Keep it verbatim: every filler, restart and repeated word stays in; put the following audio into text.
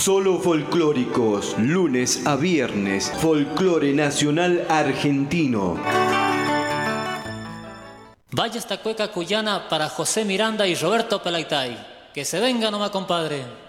Solo folclóricos, lunes a viernes, folclore nacional argentino. Vaya esta cueca cuyana para José Miranda y Roberto Pelaitay. Que se venga nomás, compadre.